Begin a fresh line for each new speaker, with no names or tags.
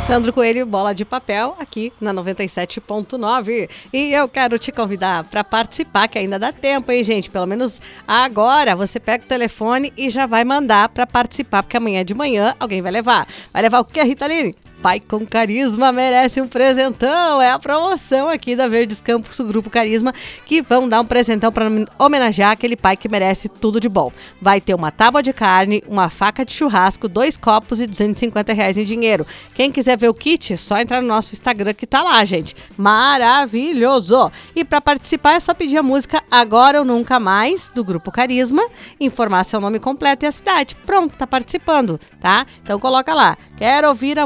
Sandro Coelho, Bola de Papel, aqui na 97.9. E eu quero te convidar para participar, que ainda dá tempo, hein, gente? Pelo menos agora você pega o telefone e já vai mandar para participar, porque amanhã de manhã alguém vai levar. Vai levar o quê, Ritaline? Pai com Carisma merece um presentão. É a promoção aqui da Verdes Campos, o Grupo Carisma, que vão dar um presentão para homenagear aquele pai que merece tudo de bom. Vai ter uma tábua de carne, uma faca de churrasco, 2 copos e R$250 em dinheiro. Quem quiser ver o kit, é só entrar no nosso Instagram que tá lá, gente. Maravilhoso! E para participar é só pedir a música Agora ou Nunca Mais, do Grupo Carisma, informar seu nome completo e a cidade. Pronto, tá participando, tá? Então coloca lá. Quero ouvir a